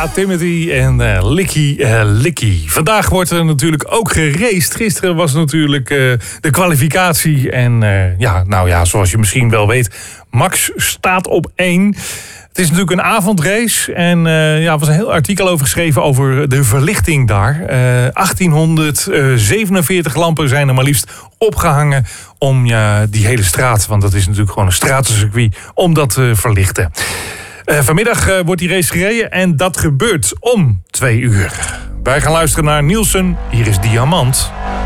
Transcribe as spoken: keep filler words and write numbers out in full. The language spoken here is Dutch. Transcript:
Ja, Timothy en uh, Licky uh, Licky. Vandaag wordt er natuurlijk ook geraced. Gisteren was natuurlijk uh, de kwalificatie. En uh, ja, nou ja, zoals je misschien wel weet, Max staat op één. Het is natuurlijk een avondrace. En uh, ja, er was een heel artikel over geschreven over de verlichting daar. Uh, achttienhonderdzevenenveertig lampen zijn er maar liefst opgehangen om ja, die hele straat, want dat is natuurlijk gewoon een stratencircuit, om dat te verlichten. Uh, vanmiddag uh, wordt die race gereden en dat gebeurt om twee uur. Wij gaan luisteren naar Nielsen. Hier is Diamant.